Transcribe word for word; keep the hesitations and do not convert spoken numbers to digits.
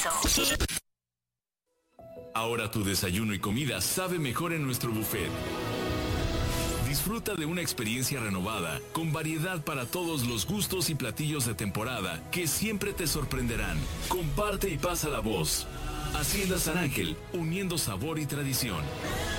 Expreso. Ahora tu desayuno y comida sabe mejor en nuestro buffet. Disfruta de una experiencia renovada, con variedad para todos los gustos y platillos de temporada que siempre te sorprenderán. Comparte y pasa la voz. Hacienda San Ángel, uniendo sabor y tradición.